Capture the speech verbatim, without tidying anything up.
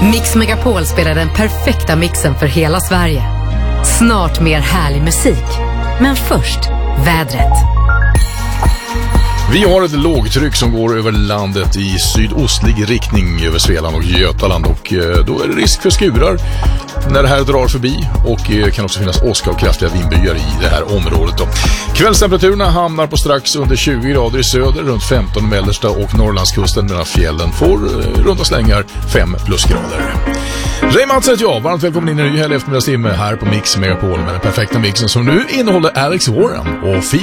Mix Megapol spelar den perfekta mixen för hela Sverige. Snart mer härlig musik. Men först, vädret. Vi har ett lågtryck som går över landet i sydostlig riktning över Svealand och Götaland, och då är det risk för skurar när det här drar förbi, och kan också finnas åska och kraftiga vindbyar i det här området då. Kvällstemperaturerna hamnar på strax under tjugo grader i söder, runt femton i mellersta och Norrlandskusten, medan fjällen får runda slängar fem plusgrader. Ray Mats heter jag, varmt välkommen in i en ny helg eftermiddagstimme här på Mix Megapol med den perfekta mixen som nu innehåller Alex Warren och Phoebe